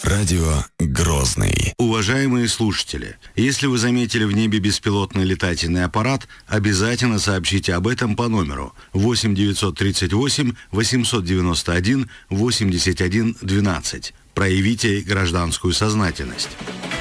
Радио Грозный. Уважаемые слушатели, если вы заметили в небе беспилотный летательный аппарат, обязательно сообщите об этом по номеру 8 938 891 81 12. Проявите гражданскую сознательность.